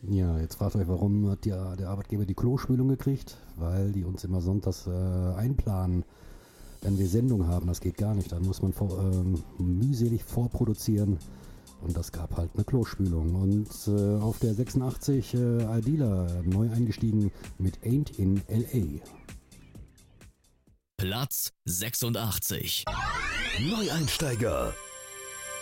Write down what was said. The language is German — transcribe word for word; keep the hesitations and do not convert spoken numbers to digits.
Ja, jetzt fragt euch, warum hat die, der Arbeitgeber die Klospülung gekriegt? Weil die uns immer sonntags äh, einplanen, wenn wir Sendung haben. Das geht gar nicht. Dann muss man vor, ähm, mühselig vorproduzieren. Und das gab halt eine Klospülung. Und äh, auf der sechsundachtzig äh, Aldila neu eingestiegen mit Ain't in L A. Platz sechsundachtzig. Neueinsteiger.